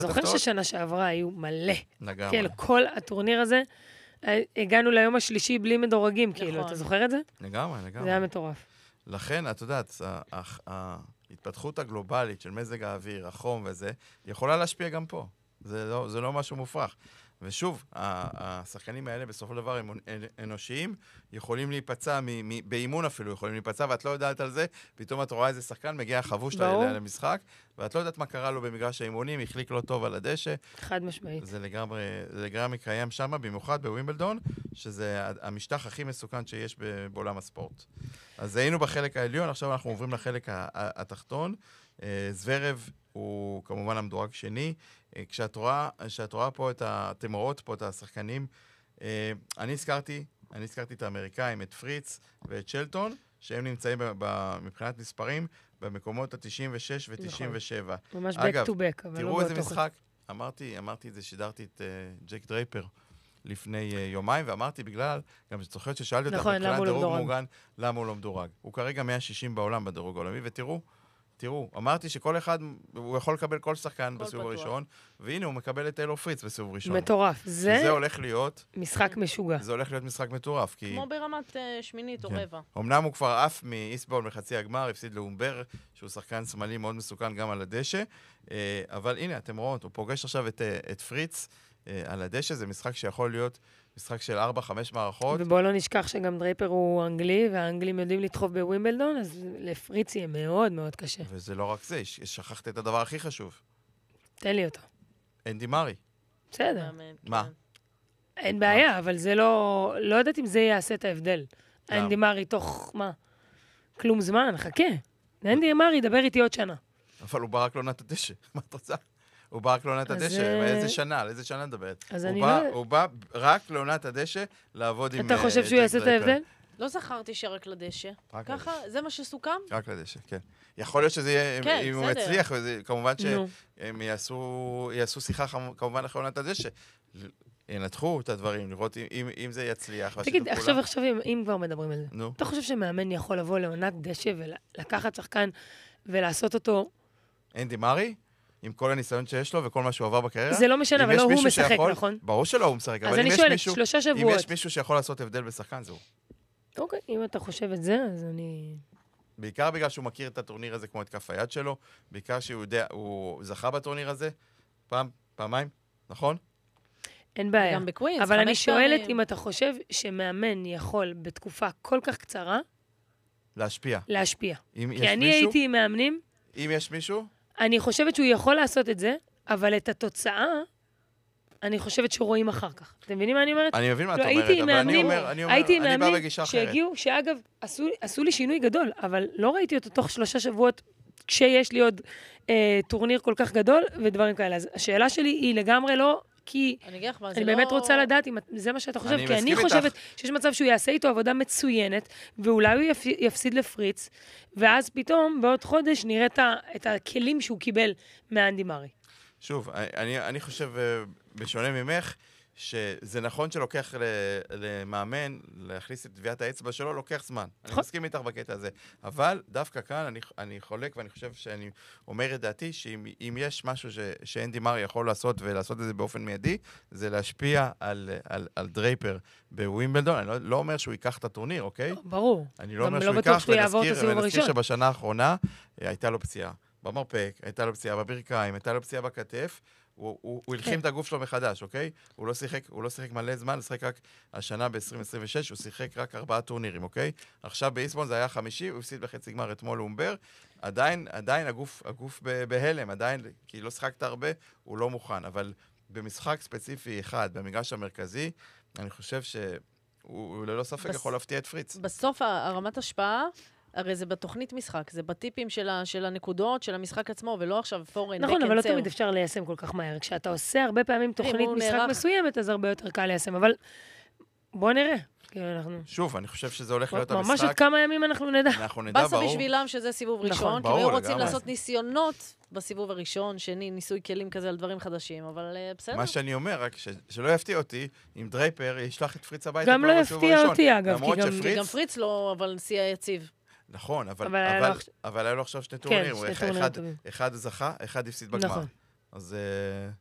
זוכר ששנה שעברה היו מלא. לגמרי. כן, כל הטורניר הזה, הגענו ליום השלישי בלי מדורגים, כאילו, אתה זוכר את זה? לגמרי. זה היה מטורף. לכן, את יודעת, ההתפתחות הגלובלית של מזג האוויר, החום וזה, יכולה להשפיע גם פה. זה לא משהו מופרך. ושוב, השחקנים האלה בסופו של דבר הם אנושיים, יכולים להיפצע, באימון אפילו יכולים להיפצע, ואת לא יודעת על זה, פתאום את רואה איזה שחקן, מגיע חבוש למשחק, ואת לא יודעת מה קרה לו במגרש האימונים, החליק לא טוב על הדשא. חד משמעית. זה לגמרי קיים שם, במיוחד בווימבלדון, שזה המשטח הכי מסוכן שיש בעולם הספורט. אז היינו בחלק העליון, עכשיו אנחנו עוברים לחלק התחתון. זוורב הוא כמובן המדורג שני. כשאת רואה פה אתם רואות פה את השחקנים, אני הזכרתי את האמריקאים, את פריץ ואת שלטון, שהם נמצאים מבחינת מספרים במקומות ה-96 ו-97. ממש back to back, אבל תראו איזה משחק, אמרתי את זה, שידרתי את ג'ק דרייפר לפני יומיים, ואמרתי בגלל, גם זוכרת ששאלתי אותך, נכון, למה הוא לא מדורג? למה הוא לא מדורג? הוא כרגע 160 בעולם בדירוג העולמי, ותראו, אמרתי שכל אחד, הוא יכול לקבל כל שחקן בסיבוב הראשון, והנה הוא מקבל את טיילור פריץ בסיבוב ראשון. מטורף. זה הולך להיות משחק משוגע. זה הולך להיות משחק מטורף. כמו ברמת שמינית או רבע. אמנם הוא כבר עף מאיסבול מחצי הגמר, הפסיד לאומבר, שהוא שחקן שמאלי מאוד מסוכן גם על הדשא, אבל הנה, אתם רואות, הוא פוגש עכשיו את פריץ על הדשא, זה משחק שיכול להיות משחק של 4-5 מערכות. ובואו לא נשכח שגם דרייפר הוא אנגלי, והאנגלים יודעים לדחוף בווימבלדון, אז לפריץ יהיה מאוד מאוד קשה. וזה לא רק זה, שכחת את הדבר הכי חשוב. תן לי אותו. אנדי מארי. בסדר. מה? אין בעיה, אבל זה לא יודעת אם זה יעשה את ההבדל. אנדי מארי תוך, מה? כלום זמן, חכה. אנדי מארי ידבר איתי עוד שנה. אבל הוא בא רק לעונת הדשא. מה את רוצה? הוא בא רק לעונת הדשא. איזה שנה? על איזה שנה מדברת? הוא בא רק לעונת הדשא לעבוד עם... אתה חושב שהוא יעשה את ההבדל? לא זכרתי שרק לדשא. ככה, זה מה שסוכם? רק לדשא, כן. יכול להיות שזה יהיה, אם הוא יצליח, כמובן שהם יעשו שיחה כמובן אחרי עונת הדשא. ינתחו את הדברים, לראות אם זה יצליח. תגיד, עכשיו, אם כבר מדברים על זה, אתה חושב שמאמן יכול לבוא לעונת דשא ולקחת שחקן ולעשות אותו... אנדי מארי? עם כל הניסיון שיש לו וכל מה שהוא עבר בקריירה? זה לא משנה, אבל לא הוא משחק, נכון? ברור שלא הוא משחק, אז אני שואלת, 3 שבועות. אם יש מישהו שיכול לעשות הבדל בשחקן, זהו. אוקיי, אם אתה חושב את זה, אז אני... בעיקר בגלל שהוא מכיר את הטורניר הזה כמו את כף היד שלו, בעיקר שהוא יודע, הוא זכה בטורניר הזה, פעמיים, נכון? אין בעיה. גם בקווינס, אבל אני שואלת אם אתה חושב שמאמן יכול בתקופה כל כך קצרה... להשפיע. כי אני הייתי עם מאמנים... אם יש מישהו... אני חושבת שהוא יכול לעשות את זה, אבל את התוצאה, אני חושבת שרואים אחר כך. אתם מבינים מה אני אומרת? אני מבין מה את אומרת, אבל הייתי עם אני בא מאמנים בגישה אחרת. שהגיעו, שאגב, עשו לי שינוי גדול, אבל לא ראיתי אותו תוך 3 שבועות, כשיש לי עוד טורניר כל כך גדול, ודברים כאלה. אז השאלה שלי היא לגמרי לא... כי אני באמת רוצה לדעת אם זה מה שאתה חושב, כי אני חושבת שיש מצב שהוא יעשה איתו עבודה מצוינת, ואולי הוא יפסיד לפריץ, ואז פתאום בעוד חודש נראה את הכלים שהוא קיבל מאנדי מארי. שוב, אני חושב, בשונה ממך, שזה נכון שלוקח למאמן להכניס את טביעת האצבע שלו, לוקח זמן. אני מסכים איתך בקטע הזה. אבל דווקא כאן אני חולק, ואני חושב שאני אומר את דעתי, שאם יש משהו שאנדי מארי יכול לעשות, ולעשות את זה באופן מיידי, זה להשפיע על דרייפר בווימבלדון. אני לא אומר שהוא ייקח את הטורניר, אוקיי? ברור. אני לא אומר שהוא ייקח, ונזכיר שבשנה האחרונה הייתה לו פציעה במרפק, הייתה לו פציעה בברכיים, הייתה לו פציעה בכתף, הוא הלחים את הגוף שלו מחדש, אוקיי? הוא לא שיחק מלא זמן, הוא שיחק רק השנה ב-2026, הוא שיחק רק 4 טורנירים, אוקיי? עכשיו באיסבון זה היה 5, הוא הפסיד בחצי גמר אתמול לאומבר, עדיין הגוף בהלם, עדיין, כי לא שיחקת הרבה, הוא לא מוכן, אבל במשחק ספציפי אחד, במגרש המרכזי, אני חושב שהוא ללא ספק יכול להפתיע את פריץ. בסוף הרמת השפעה, הרי זה בתוכנית משחק, זה בטיפים של הנקודות, של המשחק עצמו, ולא עכשיו פורן, נכון, אבל לא תמיד אפשר ליישם כל כך מהר. כשאתה עושה הרבה פעמים תוכנית משחק מסוימת, אז הרבה יותר קל ליישם, אבל בוא נראה. שוב, אני חושב שזה הולך להיות המשחק. ממש עוד כמה ימים אנחנו נדע. בסה בשבילם שזה סיבוב ראשון, כי היו רוצים לעשות ניסיונות בסיבוב הראשון, שני, ניסוי כלים כזה על דברים חדשים, אבל בסדר. מה שאני אומר, רק שלא יפתיע אותי, אם דרייפר ישלח את פריץ הביתה גם לא יפתיע אותי, אגב. גם פריץ לא, אבל נסיע יציב. נכון, אבל היה לו עכשיו 2 טורנירים. אחד זכה, אחד הפסיד בגמר. אז